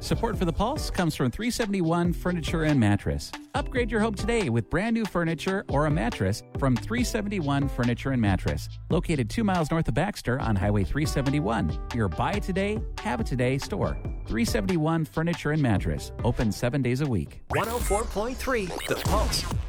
Support for the Pulse comes from 371 Furniture and Mattress. Upgrade your home today with brand new furniture or a mattress from 371 Furniture and Mattress. Located 2 miles north of Baxter on Highway 371. Your buy it today, have it today store. 371 Furniture and Mattress. Open 7 days a week. 104.3 The Pulse.